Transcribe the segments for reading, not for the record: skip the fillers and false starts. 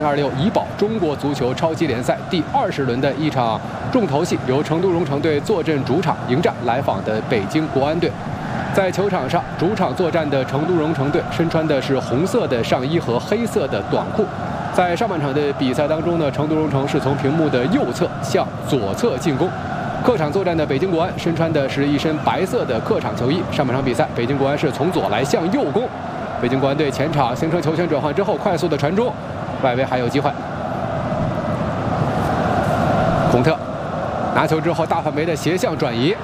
26怡保中国足球超级联赛第20轮的一场重头戏，由成都蓉城队坐镇主场迎战来访的北京国安队。在球场上，主场作战的成都蓉城队身穿的是红色的上衣和黑色的短裤。在上半场的比赛当中呢，成都蓉城是从屏幕的右侧向左侧进攻。客场作战的北京国安身穿的是一身白色的客场球衣。上半场比赛，北京国安是从左来向右攻。北京国安队前场形成球权转换之后，快速的传中。 外围还有机会，孔特拿球之后大范围的斜向转移。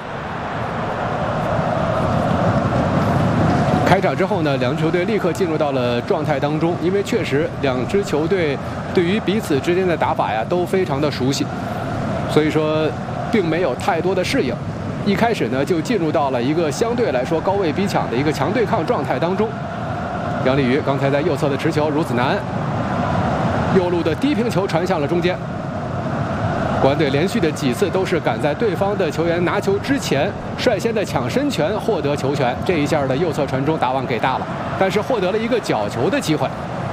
开场之后呢，两支球队立刻进入到了状态当中，因为确实两支球队对于彼此之间的打法呀都非常的熟悉，所以说并没有太多的适应。一开始呢就进入到了一个相对来说高位逼抢的一个强对抗状态当中。杨立瑜刚才在右侧的持球，孺子男。 右路的低平球传向了中间，国安队连续的几次都是赶在对方的球员拿球之前，率先的抢身权获得球权。这一下的右侧传中打网给大了，但是获得了一个角球的机会。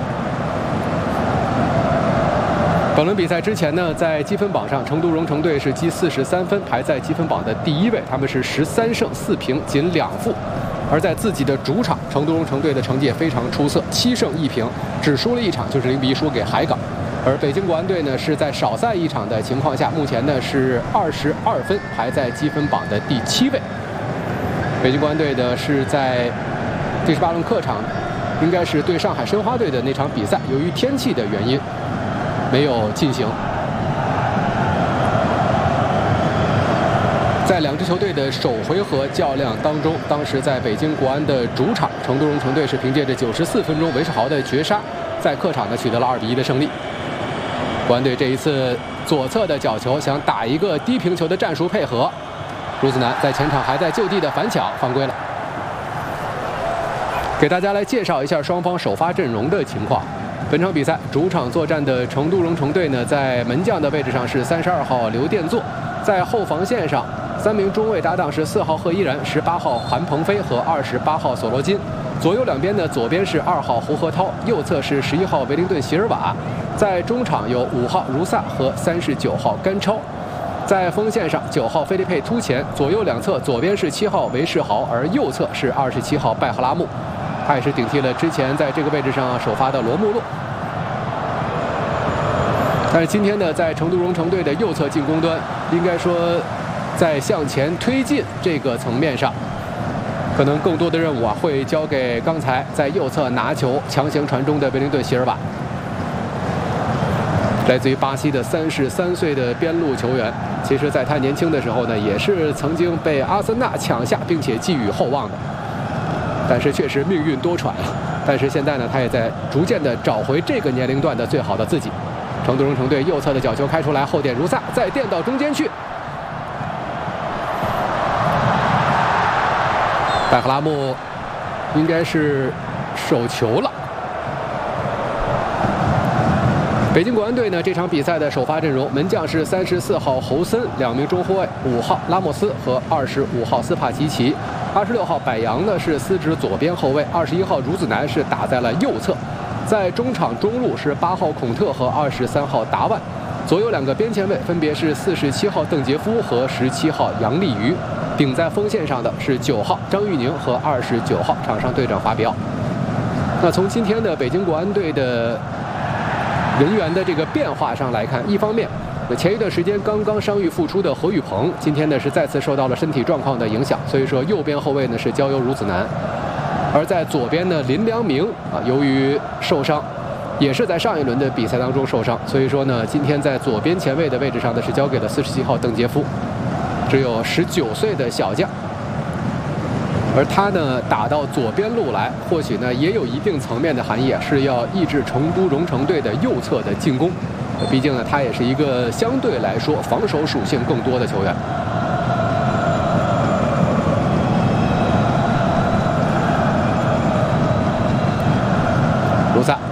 本轮比赛之前呢，在积分榜上，成都蓉城队是积43分，排在积分榜的第1位，他们是13胜4平，仅2负。 而在自己的主场，成都蓉城队的成绩也非常出色，7胜1平，只输了一场，就是0比1输给海港。而北京国安队呢，是在少赛一场的情况下，目前呢是22分，排在积分榜的第7位。北京国安队呢是在第18轮客场，应该是对上海申花队的那场比赛，由于天气的原因，没有进行。 在两支球队的首回合较量当中，当时在北京国安的主场，成都蓉城队是凭借着94分钟韦世豪的绝杀，在客场呢取得了2比1的胜利。国安队这一次左侧的角球想打一个低平球的战术配合，孺子男在前场还在就地的反抢，犯规了。给大家来介绍一下双方首发阵容的情况。本场比赛主场作战的成都蓉城队呢，在门将的位置上是32号刘殿座，在后防线上。 3名中卫搭档是4号贺依然、18号韩鹏飞和28号索罗金，左右两边呢，左边是2号胡河涛，右侧是11号维灵顿席尔瓦，在中场有5号茹萨和39号甘超，在锋线上9号菲利佩突前，左右两侧左边是7号韦世豪，而右侧是27号拜赫拉木，他也是顶替了之前在这个位置上首发的罗穆洛。但是今天呢，在成都蓉城队的右侧进攻端，应该说。 在向前推进这个层面上，可能更多的任务啊会交给刚才在右侧拿球强行传中的维灵顿席尔瓦，来自于巴西的33岁的边路球员。其实，在他年轻的时候呢，也是曾经被阿森纳抢下并且寄予厚望的，但是确实命运多舛。但是现在呢，他也在逐渐的找回这个年龄段的最好的自己。成都蓉城队右侧的角球开出来，后点茹萨再垫到中间去。 拜赫拉木应该是手球了。北京国安队呢，这场比赛的首发阵容，门将是34号侯森，2名中后卫5号拉莫斯和25号斯帕齐奇，26号柏杨呢是司职左边后卫，21号孺子男是打在了右侧，在中场中路是8号孔特和23号达万，左右两个边前卫分别是47号邓杰夫和17号杨立瑜。 顶在锋线上的是9号张玉宁和29号场上队长法比奥。那从今天的北京国安队的人员的这个变化上来看，一方面，前一段时间刚刚伤愈复出的何宇鹏，今天呢是再次受到了身体状况的影响，所以说右边后卫呢是交由孺子男，而在左边呢林良铭由于受伤。 也是在上一轮的比赛当中受伤，所以说呢，今天在左边前卫的位置上呢是交给了47号邓杰夫，只有19岁的小将，而他呢打到左边路来，或许呢也有一定层面的含义，是要抑制成都蓉城队的右侧的进攻，毕竟呢他也是一个相对来说防守属性更多的球员。卢萨。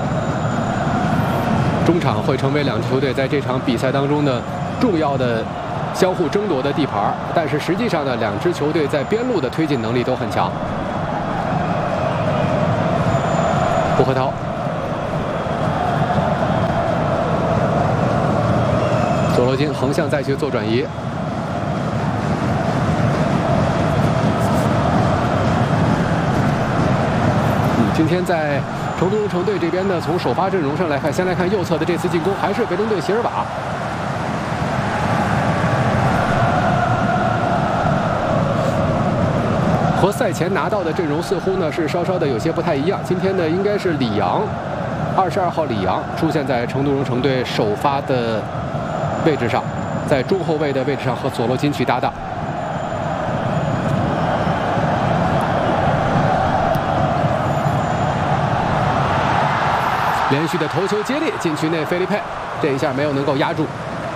中场会成为两支球队在这场比赛当中呢重要的相互争夺的地盘，但是实际上呢，两支球队在边路的推进能力都很强。胡河涛金横向再去做转移。今天在成都荣城队这边呢，从首发阵容上来看，先来看右侧的这次进攻，还是北京队席尔瓦。和赛前拿到的阵容似乎呢是稍稍的有些不太一样。今天呢应该是李阳，22号李阳出现在成都荣城队首发的位置上，在中后卫的位置上和佐罗金去搭档。连续的头球接力，禁区内菲利佩这一下没有能够压住。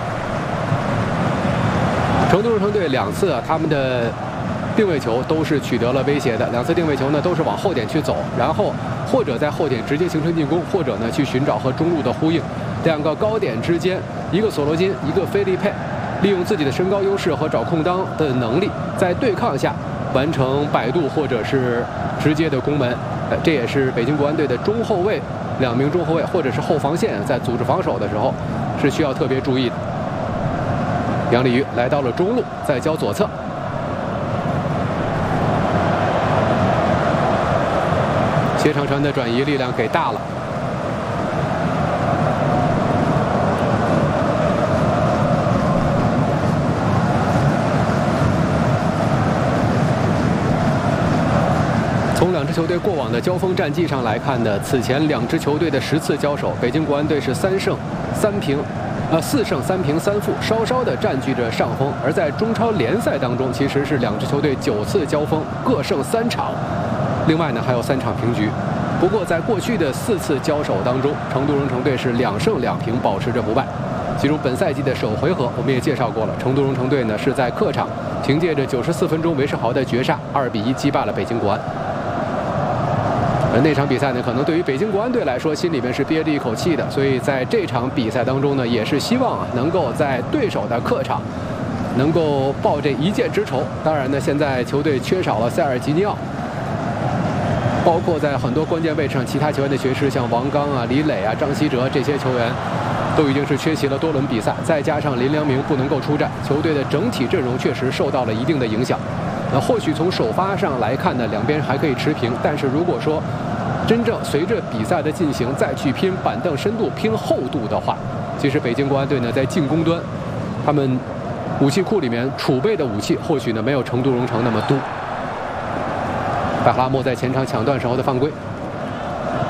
成都荣城队2次他们的定位球都是取得了威胁的，2次定位球呢都是往后点去走，然后或者在后点直接形成进攻，或者呢去寻找和中路的呼应。2个高点之间，一个索罗金，一个菲利佩，利用自己的身高优势和找空当的能力，在对抗下完成摆渡或者是直接的攻门。这也是北京国安队的中后卫2名中后卫或者是后防线在组织防守的时候是需要特别注意的。杨礼瑜来到了中路，再交左侧。谢长晨的转移力量给大了。从2支球队过往的交锋战绩上来看呢，此前2支球队的10次交手，北京国安队是4胜3平3负，稍稍的占据着上风。而在中超联赛当中，其实是2支球队9次交锋，各胜3场。另外呢，还有3场平局。不过，在过去的4次交手当中，成都荣城队是2胜2平，保持着不败。其中本赛季的首回合，我们也介绍过了，成都荣城队呢是在客场凭借着94分钟韦世豪的绝杀，2比1击败了北京国安。而那场比赛呢，可能对于北京国安队来说，心里面是憋着一口气的，所以在这场比赛当中呢，也是希望能够在对手的客场能够报这一箭之仇。当然呢，现在球队缺少了塞尔吉尼奥。包括在很多关键位置上，其他球员的缺失，像王刚啊、李磊啊、张稀哲这些球员，都已经是缺席了多轮比赛。再加上林良铭不能够出战，球队的整体阵容确实受到了一定的影响。那或许从首发上来看呢，两边还可以持平。但是如果说真正随着比赛的进行再去拼板凳深度、拼厚度的话，其实北京国安队呢在进攻端，他们武器库里面储备的武器或许呢没有成都荣城那么多。拜赫拉莫在前场抢断时候的犯规。